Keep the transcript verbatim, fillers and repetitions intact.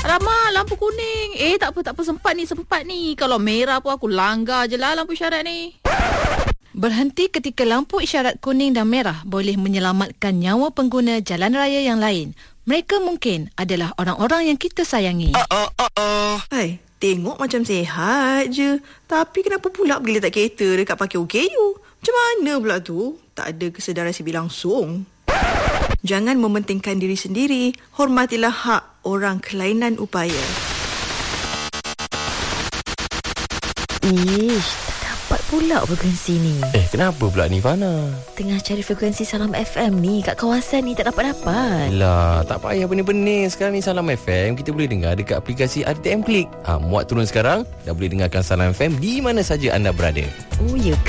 Rama, lampu kuning. Eh, tak apa, tak apa. Sempat ni, sempat ni. Kalau merah pun aku langgar je lah lampu isyarat ni. Berhenti ketika lampu isyarat kuning dan merah boleh menyelamatkan nyawa pengguna jalan raya yang lain. Mereka mungkin adalah orang-orang yang kita sayangi. Uh, uh, uh, uh. Hai, tengok macam sehat je. Tapi kenapa pula pergi letak kereta dekat parkir O K U? Macam mana pula tu? Tak ada kesedaran sivil langsung. Jangan mementingkan diri sendiri. Hormatilah hak orang kelainan upaya. Ish, tak dapat pula frekuensi ni. Eh, kenapa pula ni, Fana? Tengah cari frekuensi Salam F M ni kat kawasan ni, tak dapat-dapat. Lah, tak payah pening-pening. Sekarang ni Salam F M kita boleh dengar dekat aplikasi R T M Klik. Ha, muat turun sekarang dan boleh dengarkan Salam F M di mana saja anda berada. Oh, ya